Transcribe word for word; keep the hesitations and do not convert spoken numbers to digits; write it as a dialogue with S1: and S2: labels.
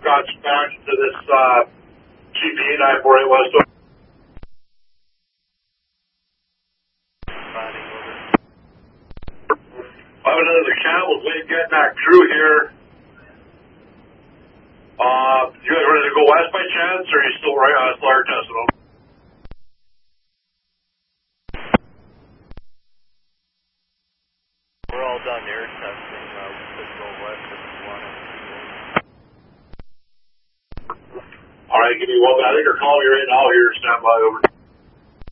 S1: dispatch back to this uh, G P nine four eight West. I have another cat was late getting that crew here. Uh, you guys ready to go west by chance, or are you still right on Slar testing them?
S2: We're all done air testing. Uh, we could go west if you want to.
S1: All right, give me one. I think they're calling me right now here. Stand by over.